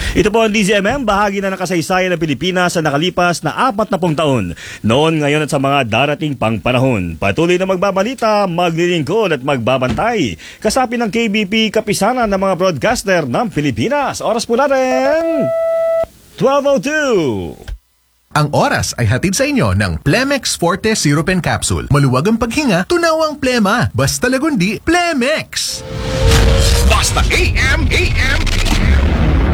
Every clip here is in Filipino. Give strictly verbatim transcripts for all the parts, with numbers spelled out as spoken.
Ito po ang D Z M M, bahagi na ng kasaysayan ng Pilipinas sa nakalipas na apat na pung taon. Noon, ngayon at sa mga darating pang panahon. Patuloy na magbabalita, maglilingkod at magbabantay. Kasapi ng K B P kapisanan ng mga broadcaster ng Pilipinas. Oras po natin, twelve oh two. Ang oras ay hatid sa inyo ng Plemex Forte Syrup and Capsule. Maluwag ang paghinga, tunaw ang plema. Basta lagundi, Plemex! Basta A M, A M, A M.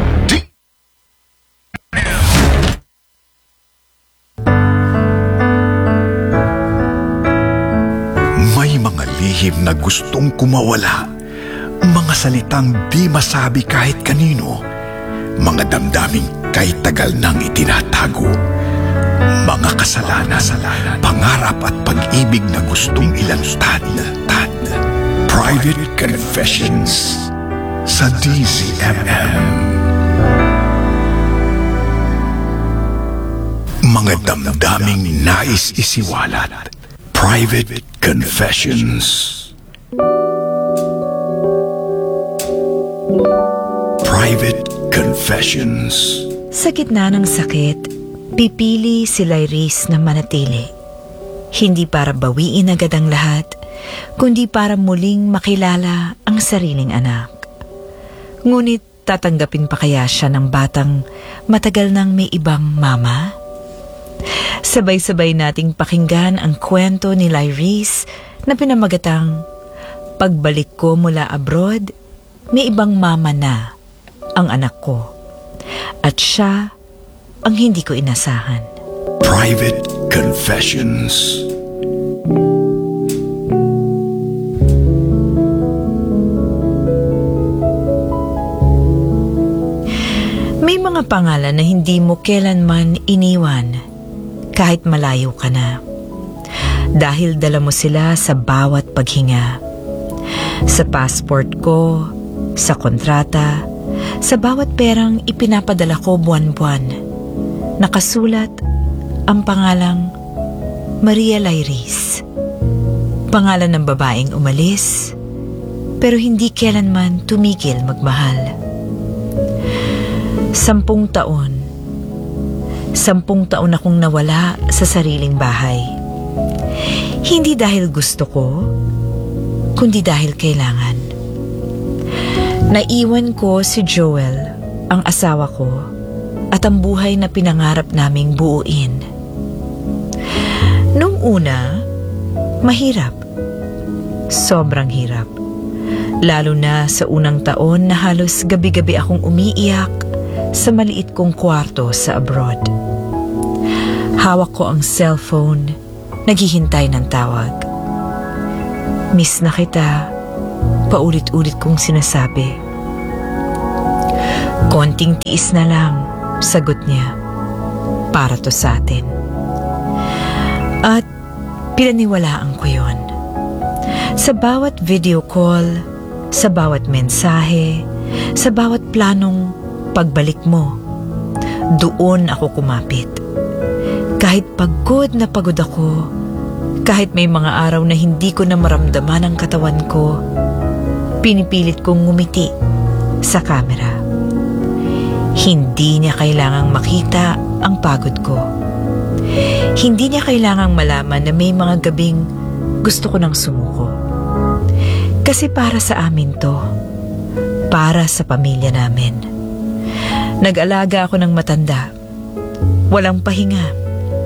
May mga lihim na gustong kumawala. Mga salitang di masabi kahit kanino. Mga damdaming kahit tagal nang itinatago. Mga kasalanan, pangarap at pag-ibig na gustong ilantad. Private Confessions sa D Z M M. Mga damdaming nais isiwalat. Private Confessions. Private Confessions. Sa gitna ng sakit, pipili si Lyris na manatili. Hindi para bawiin agad ang lahat, kundi para muling makilala ang sariling anak. Ngunit tatanggapin pa kaya siya ng batang matagal nang may ibang mama? Sabay-sabay nating pakinggan ang kwento ni Lyris na pinamagatang Pagbalik ko mula abroad, may ibang mama na ang anak ko. At siya ang hindi ko inasahan. Private Confessions. May mga pangalan na hindi mo kailanman iniwan kahit malayo ka na. Dahil dala mo sila sa bawat paghinga. Sa passport ko, sa kontrata, sa bawat perang ipinapadala ko buwan-buwan. Nakasulat ang pangalang Maria Lyris. Pangalan ng babaeng umalis, pero hindi kailanman tumigil magmahal. Sampung taon. Sampung taon akong nawala sa sariling bahay. Hindi dahil gusto ko, kundi dahil kailangan. Naiwan ko si Joel, ang asawa ko, at ang buhay na pinangarap naming buuin. Nung una, mahirap. Sobrang hirap. Lalo na sa unang taon na halos gabi-gabi akong umiiyak sa maliit kong kwarto sa abroad. Hawak ko ang cellphone, naghihintay ng tawag. Miss na kita, paulit-ulit kong sinasabi. Konting tiis na lang, sagot niya. Para to sa atin. At pinaniwalaan ko yon. Sa bawat video call, sa bawat mensahe, sa bawat planong pagbalik mo, doon ako kumapit. Kahit pagod na pagod ako, kahit may mga araw na hindi ko na maramdaman ang katawan ko, pinipilit kong ngumiti sa kamera. Hindi niya kailangang makita ang pagod ko. Hindi niya kailangang malaman na may mga gabing gusto ko nang sumuko. Kasi para sa amin to, para sa pamilya namin. Nag-alaga ako ng matanda, walang pahinga.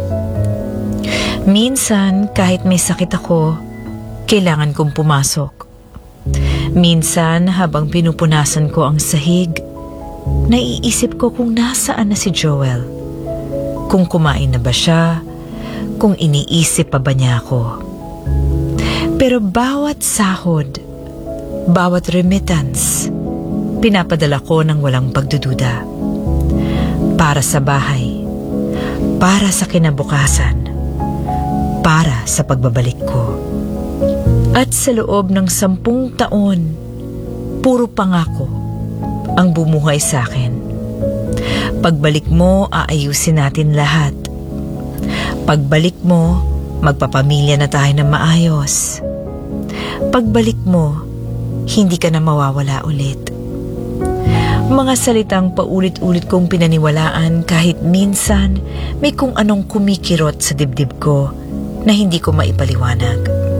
Minsan, kahit may sakit ako, kailangan kong pumasok. Minsan, habang pinupunasan ko ang sahig, naiisip ko kung nasaan na si Joel. Kung kumain na ba siya, kung iniisip pa ba niya ako. Pero bawat sahod, bawat remittance, pinapadala ko ng walang pagdududa. Para sa bahay, para sa kinabukasan, para sa pagbabalik ko. At sa loob ng sampung taon, puro pangako ang bumuhay sa akin. Pagbalik mo, aayusin natin lahat. Pagbalik mo, magpapamilya na tayo ng maayos. Pagbalik mo, hindi ka na mawawala ulit. Mga salitang paulit-ulit kong pinaniwalaan kahit minsan may kung anong kumikirot sa dibdib ko na hindi ko maipaliwanag.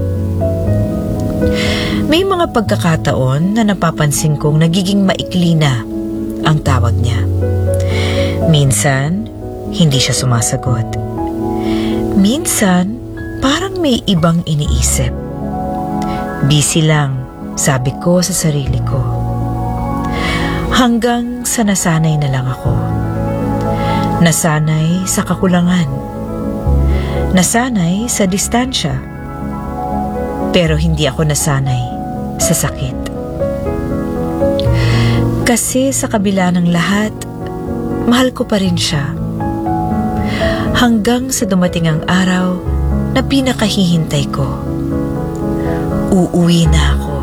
May mga pagkakataon na napapansin kong nagiging maikli na ang tawag niya. Minsan, hindi siya sumasagot. Minsan, parang may ibang iniisip. Busy lang, sabi ko sa sarili ko. Hanggang sa nasanay na lang ako. Nasanay sa kakulangan. Nasanay sa distansya. Pero hindi ako nasanay sa sakit. Kasi sa kabila ng lahat, mahal ko pa rin siya. Hanggang sa dumating ang araw na pinakahihintay ko. Uuwi na ako.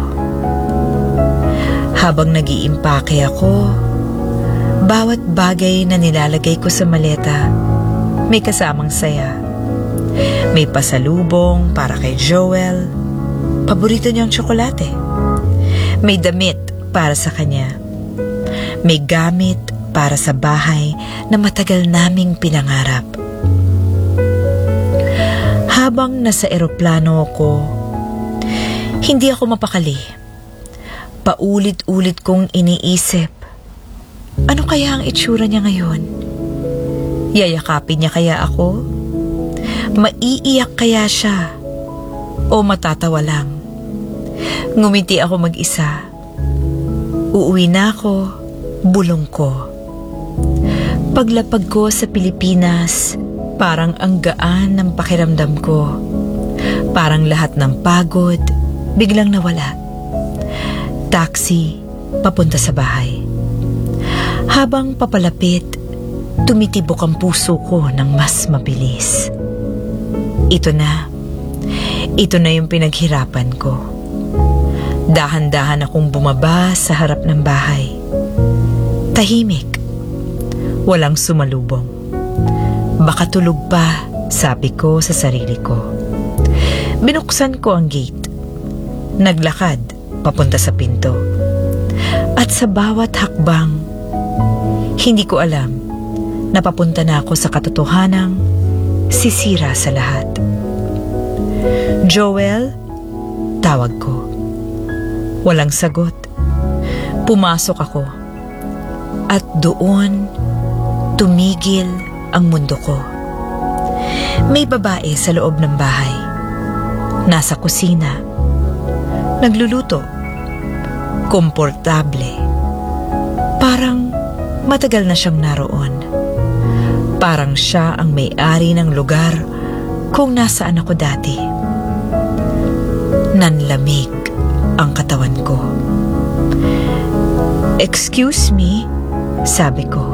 Habang nag-iimpake ako, bawat bagay na nilalagay ko sa maleta, may kasamang saya. May pasalubong para kay Joel, paborito niyang tsokolate. May damit para sa kanya. May gamit para sa bahay na matagal naming pinangarap. Habang nasa eroplano ako, hindi ako mapakali. Paulit-ulit kong iniisip, ano kaya ang itsura niya ngayon? Yayakapin niya kaya ako? Maiiyak kaya siya? O matatawa lang? Ngumiti ako mag-isa. Uuwi na ako, bulong ko. Paglapag ko sa Pilipinas, parang ang gaan ng pakiramdam ko. Parang lahat ng pagod, biglang nawala. Taxi, papunta sa bahay. Habang papalapit, tumitibok ang puso ko ng mas mabilis. Ito na. Ito na yung pinaghirapan ko. Dahan-dahan akong bumaba sa harap ng bahay. Tahimik. Walang sumalubong. Baka tulog pa, sabi ko sa sarili ko. Binuksan ko ang gate. Naglakad papunta sa pinto. At sa bawat hakbang, hindi ko alam na papunta na ako sa katotohanang sisira sa lahat. Joel, tawag ko. Walang sagot. Pumasok ako. At doon, tumigil ang mundo ko. May babae sa loob ng bahay. Nasa kusina. Nagluluto. Komportable. Parang matagal na siyang naroon. Parang siya ang may-ari ng lugar kung nasaan ako dati. Nanlamig ang katawan ko. Excuse me, sabi ko.